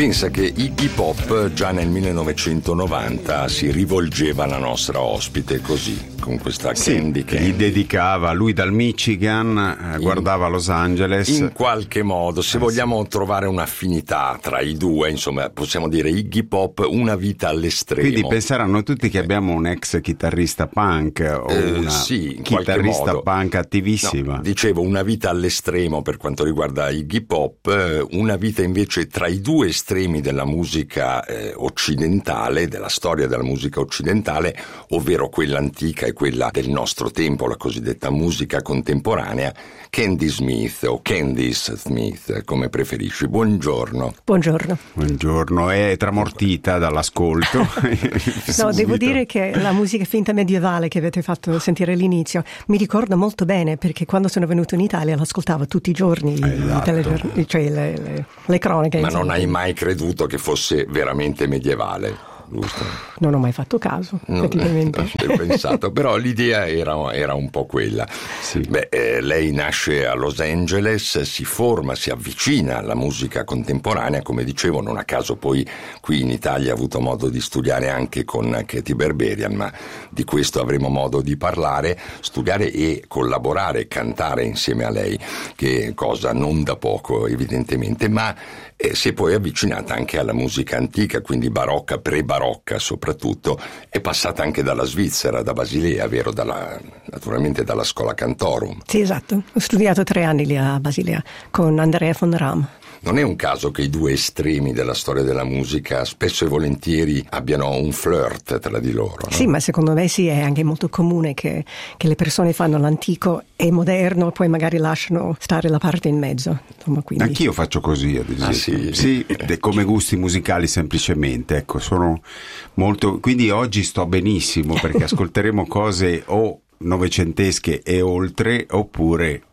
Pensa che Iggy Pop già nel 1990 si rivolgeva alla nostra ospite così, con questa Candy. Gli dedicava, lui dal Michigan, guardava Los Angeles. In qualche modo, se vogliamo trovare un'affinità tra i due, insomma, possiamo dire Iggy Pop, una vita all'estremo. Quindi penseranno tutti che abbiamo un ex chitarrista punk o una chitarrista punk attivissima. No, dicevo, una vita all'estremo per quanto riguarda Iggy Pop, una vita invece tra i due estremi della musica occidentale, della storia della musica occidentale, ovvero quella antica e quella del nostro tempo, la cosiddetta musica contemporanea. Candy Smith o Candice Smith, come preferisci. Buongiorno. Buongiorno, è tramortita dall'ascolto. No, devo dire che la musica finta medievale che avete fatto sentire all'inizio mi ricorda molto bene, perché quando sono venuto in Italia l'ascoltavo tutti i giorni, cioè le croniche. Ma non hai mai creduto che fosse veramente medievale? Giusto. Non ho mai fatto caso, effettivamente. Ho pensato, però l'idea era un po' quella. Sì. Lei nasce a Los Angeles, si forma, si avvicina alla musica contemporanea, come dicevo, non a caso poi qui in Italia ha avuto modo di studiare anche con Katy Berberian, ma di questo avremo modo di parlare, studiare e collaborare, cantare insieme a lei, che cosa non da poco evidentemente, ma si è poi avvicinata anche alla musica antica, quindi barocca, pre-barocca soprattutto, è passata anche dalla Svizzera, da Basilea, vero? Naturalmente dalla Schola Cantorum. Sì, esatto, ho studiato 3 anni lì a Basilea con Andrea von Ram. Non è un caso che i due estremi della storia della musica spesso e volentieri abbiano un flirt tra di loro, no? Sì, ma secondo me sì, è anche molto comune che le persone fanno l'antico e moderno e poi magari lasciano stare la parte in mezzo. Insomma, quindi... Anch'io faccio così, ad esempio. Ah, sì? Sì, come gusti musicali semplicemente, ecco, sono molto... Quindi oggi sto benissimo perché ascolteremo cose o novecentesche e oltre, oppure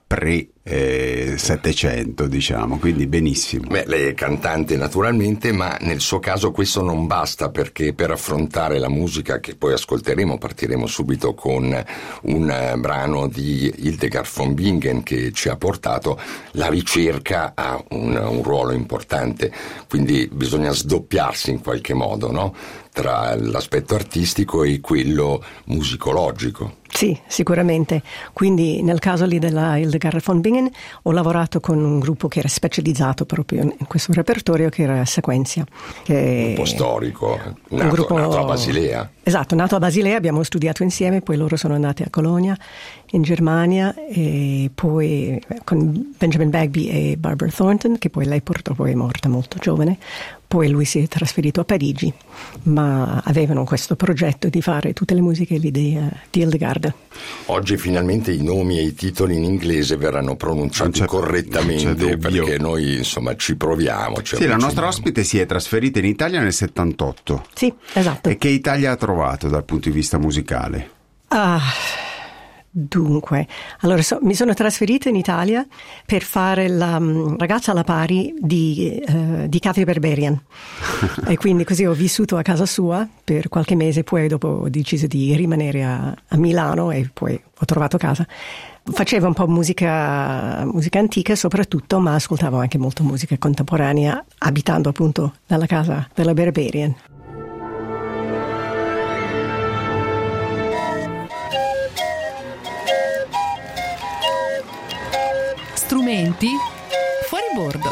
pre-700, diciamo, quindi benissimo. Lei è cantante naturalmente, ma nel suo caso questo non basta, perché per affrontare la musica che poi ascolteremo partiremo subito con un brano di Hildegard von Bingen che ci ha portato. La ricerca ha un ruolo importante, quindi bisogna sdoppiarsi in qualche modo, no? Tra l'aspetto artistico e quello musicologico. Sì, sicuramente. Quindi nel caso lì della Hildegard von Bingen ho lavorato con un gruppo che era specializzato proprio in questo repertorio, che era Sequenzia. Un po' storico, nato a Basilea. Esatto, nato a Basilea, abbiamo studiato insieme, poi loro sono andati a Colonia, in Germania, e poi con Benjamin Bagby e Barbara Thornton, che poi lei purtroppo è morta molto giovane. Poi lui si è trasferito a Parigi, ma avevano questo progetto di fare tutte le musiche lì di Hildegard. Oggi finalmente i nomi e i titoli in inglese verranno pronunciati correttamente, perché noi insomma ci proviamo. Sì, la nostra ospite si è trasferita in Italia nel 78. Sì, esatto. E che Italia ha trovato dal punto di vista musicale? Dunque, allora mi sono trasferita in Italia per fare la ragazza alla pari di Katy Berberian e quindi così ho vissuto a casa sua per qualche mese, poi dopo ho deciso di rimanere a Milano e poi ho trovato casa. Facevo un po' musica antica soprattutto, ma ascoltavo anche molto musica contemporanea, abitando appunto nella casa della Berberian. Strumenti fuori bordo.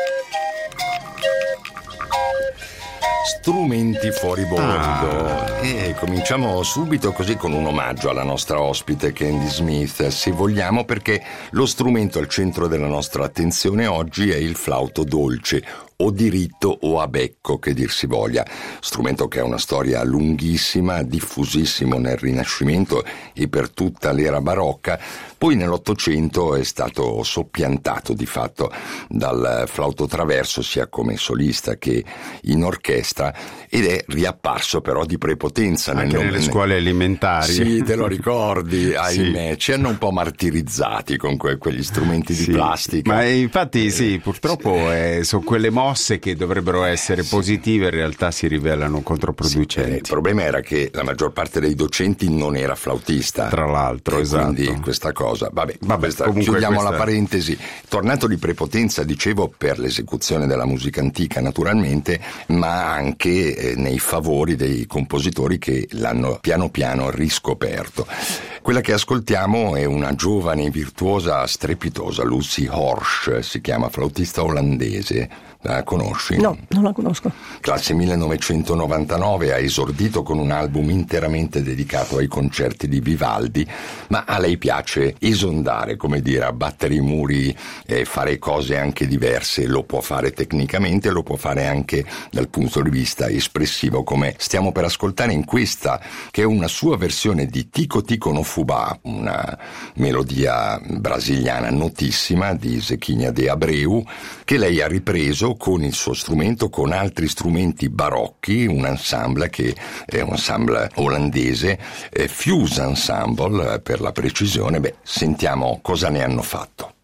Strumenti fuori bordo. E cominciamo subito così con un omaggio alla nostra ospite Candy Smith, se vogliamo, perché lo strumento al centro della nostra attenzione oggi è il flauto dolce, o diritto o a becco che dir si voglia, strumento che ha una storia lunghissima, diffusissimo nel Rinascimento e per tutta l'era barocca. Poi nell'Ottocento è stato soppiantato di fatto dal flauto traverso sia come solista che in orchestra, ed è riapparso però di prepotenza anche nelle scuole elementari. Sì, te lo ricordi? Ahimè, Sì. ci hanno un po' martirizzati con quegli strumenti di plastica. Ma infatti sì, purtroppo sono quelle mode mosse che dovrebbero essere positive in realtà si rivelano controproducenti. Il problema era che la maggior parte dei docenti non era flautista, tra l'altro, esatto. Quindi questa cosa, chiudiamo la parentesi. Tornato di prepotenza, dicevo, per l'esecuzione della musica antica naturalmente, ma anche nei favori dei compositori che l'hanno piano piano riscoperto. Quella che ascoltiamo è una giovane virtuosa strepitosa, Lucy Horsch, si chiama, flautista olandese. La conosci? No, non la conosco. Classe 1999, ha esordito con un album interamente dedicato ai concerti di Vivaldi, ma a lei piace esondare, come dire, abbattere i muri e fare cose anche diverse. Lo può fare tecnicamente, lo può fare anche dal punto di vista espressivo, come stiamo per ascoltare in questa, che è una sua versione di Tico Tico no Fubá, una melodia brasiliana notissima di Zequinha de Abreu, che lei ha ripreso con il suo strumento, con altri strumenti barocchi, un ensemble che è un ensemble olandese, Fuse Ensemble per la precisione. Sentiamo cosa ne hanno fatto.